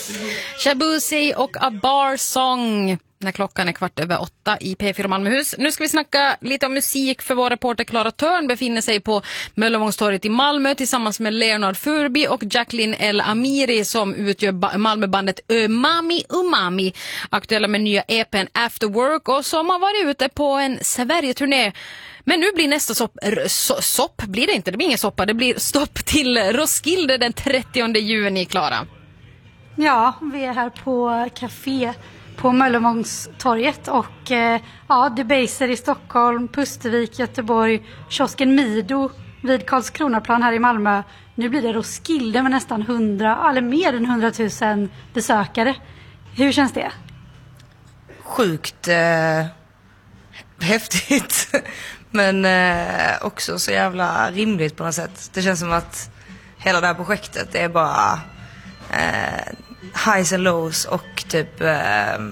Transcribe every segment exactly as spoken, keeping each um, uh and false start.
Shabuzi och A Bar Song när klockan är kvart över åtta i P fyra Malmöhus. Nu ska vi snacka lite om musik, för vår reporter Clara Törn befinner sig på Möllevångstorget i Malmö tillsammans med Leonard Furby och Jacqueline El Amiri som utgör Malmöbandet Umami Umami, aktuella med nya E P:n After Work och som har varit ute på en Sverige-turné. Men nu blir nästa sopp, so, sopp blir det inte, det blir ingen soppa, det blir stopp till Roskilde den trettionde juni, Klara. Ja, vi är här på café på Möllevångstorget och eh, ja, Debaser i Stockholm, Pustervik, Göteborg, kiosken Mido vid Karlskronaplan här i Malmö. Nu blir det Roskilde med nästan hundra, eller mer än hundratusen besökare. Hur känns det? Sjukt eh, häftigt, men eh, också så jävla rimligt på något sätt. Det känns som att hela det här projektet är bara eh, highs and lows och typ eh,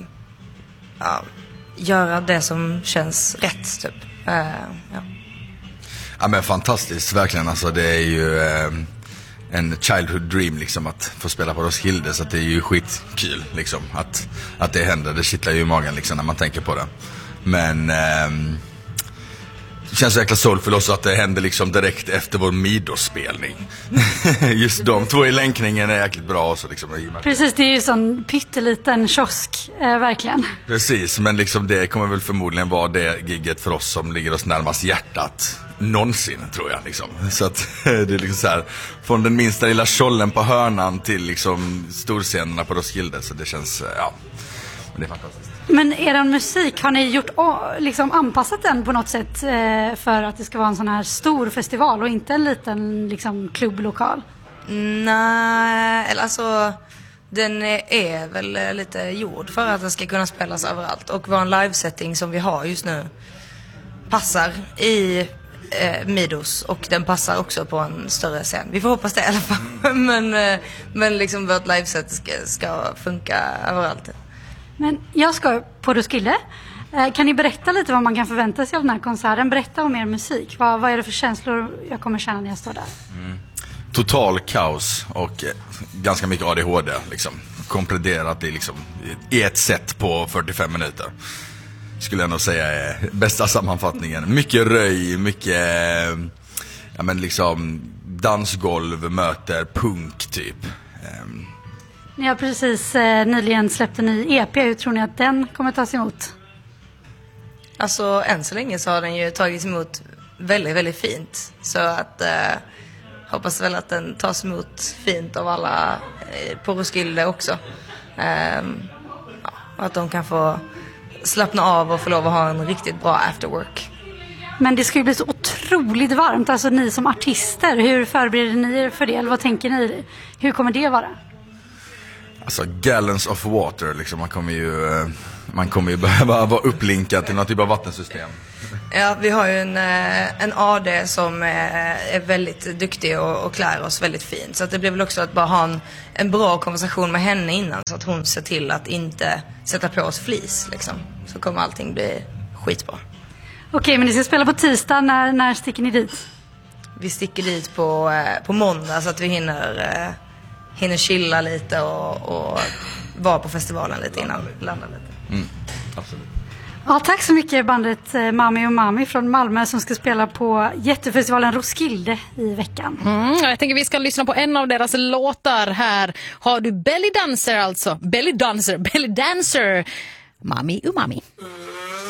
ja, göra det som känns rätt typ. Eh, ja. Ja men fantastiskt, verkligen. Alltså det är ju eh, en childhood dream liksom att få spela på Roskilde, så att det är ju skitkul liksom att, att det händer. Det kittlar ju i magen liksom när man tänker på det. Men eh, det känns så jäkla soulful också att det händer liksom direkt efter vår Mido-spelning. Just de två i länkningen är jäkligt bra också liksom. Precis, det är ju sån pytteliten kiosk, eh, verkligen. Precis, men liksom det kommer väl förmodligen vara det gigget för oss som ligger oss närmast hjärtat någonsin, tror jag liksom. Så att det är liksom så här, från den minsta lilla kjollen på hörnan till liksom storscenerna på Roskilde, så det känns, ja, men det är fantastiskt. Men er musik, har ni gjort liksom anpassat den på något sätt eh, för att det ska vara en sån här stor festival och inte en liten liksom klubblokal? Nej, eller alltså den är väl lite gjord för att den ska kunna spelas överallt, och vara en livesetting som vi har just nu passar i eh, Midos, och den passar också på en större scen. Vi får hoppas det i alla fall. men, eh, men liksom vårt liveset ska, ska funka överallt. Men jag ska på Roskilde. Eh, kan ni berätta lite vad man kan förvänta sig av den här konserten? Berätta om er musik. Vad, vad är det för känslor jag kommer känna när jag står där? Mm. Total kaos och eh, ganska mycket A D H D liksom. Komprimerat i, liksom, i ett set på fyrtiofem minuter. Skulle jag nog säga är bästa sammanfattningen. Mycket röj, mycket eh, ja, men liksom dansgolv möter punk typ. Eh, Ni har precis eh, nyligen släppt en ny E P. Hur tror ni att den kommer tas emot? Alltså än så länge så har den ju tagits emot väldigt, väldigt fint. Så att eh, hoppas väl att den tas emot fint av alla eh, på Roskilde också. Eh, ja, att de kan få slappna av och få lov att ha en riktigt bra afterwork. Men det ska ju bli så otroligt varmt. Alltså ni som artister, hur förbereder ni er för det? Eller vad tänker ni? Hur kommer det vara? Alltså gallons of water liksom, man kommer ju man kommer ju behöva vara upplinkad till något typ av vattensystem. Ja, vi har ju en, en A D som är väldigt duktig och, och klär oss väldigt fint. Så att det blir väl också att bara ha en, en bra konversation med henne innan, så att hon ser till att inte sätta på oss flis liksom. Så kommer allting bli skitbra. Okej, men ni ska spela på tisdag. När, när sticker ni dit? Vi sticker dit på, på måndag, så att vi hinner hinner chilla lite och, och vara på festivalen lite innan landa lite. Mm, absolut. Ja, tack så mycket bandet Mami och Mami från Malmö som ska spela på jättefestivalen Roskilde i veckan. Mm, jag tänker vi ska lyssna på en av deras låtar här. Har du Belly Dancer alltså? Belly Dancer, Belly Dancer. Mami och Mami.